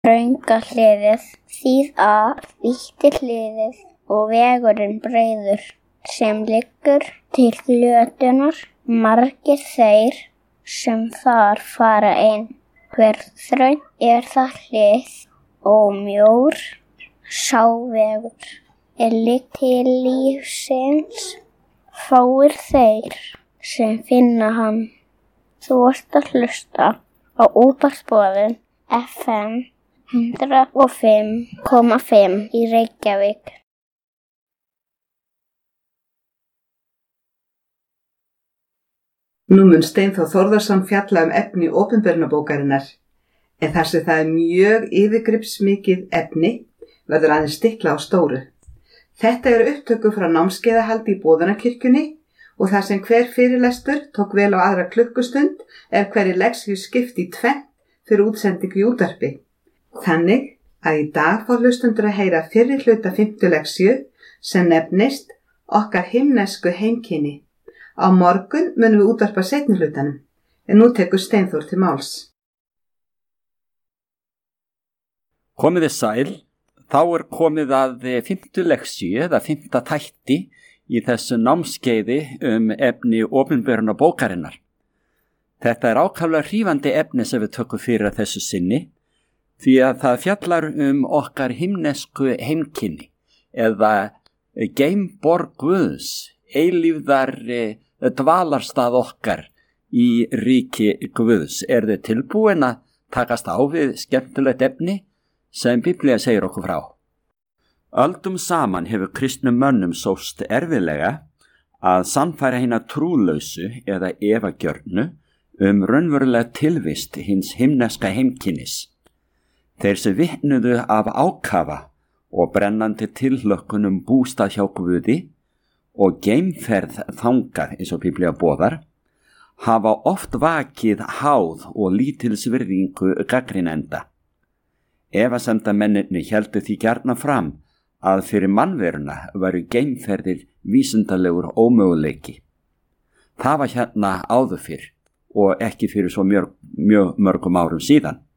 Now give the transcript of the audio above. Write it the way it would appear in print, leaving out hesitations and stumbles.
Þrönga hliðið, þýð vítti hliðið og vegurinn breiður sem liggur til glötunar, margir þeir sem þar fara inn. Hver þröng það hlið og mjór sá vegur ligg til lífsins, fáir þeir sem finna hann. Þú ert að hlusta á útvarpsboðin FM 105,5 í Reykjavík. Nú mun Steinþór Þórðarson fjalla efni opinberunarbókarinnar, en þar sem það mjög yfirgripsmikið efni verður aðeins stikla á stóru. Þetta eru upptökur frá námskeiðahaldi í Boðunarkirkjunni og þar sem hver fyrirlestur tók vel á aðra klukkustund hverri leksíu skipti í tvennt fyrir útsendingu í útvarpi. Þannig að í dag fá hlustendur að heyra fyrri hluta 5. leksíu sem nefnist Okkar himnesku heimkynni. Á morgun munum við útvarpa seinni hlutanum, en nú tekur Steinþór til máls. Komið þið sæl, þá komið að 5. leksíu eða 5. þætti í þessu námskeiði efni opinberunarbókarinnar. Þetta ákaflega hrífandi efni sem við tökum fyrir að þessu sinni, því að það fjallar okkar himnesku heimkynni eða geimborg Guðs, eilífðar dvalarstað okkar í ríki Guðs. Þið tilbúin að takast á við skemmtilegt efni sem Biblía segir okkur frá? Öldum saman hefur kristnum mönnum sóst erfiðlega að sannfæra hina trúlausu eða efagjörnu raunverulega tilvist hins himneska heimkynnis. Þeir sem vitnuðu af ákafa og brennandi tilhlökkun bústað hjá Guði og geimferð þangað eins og Biblía boðar, hafa oft vakið háð og lítilsvirðingu gagnrýnenda. Efasemdamennirnir héldu því gjarna fram að fyrir mannveruna væru geimferðir vísindalegur ómöguleiki. Það var hérna áður fyrr og ekki fyrir svo mjög mörgum árum síðan.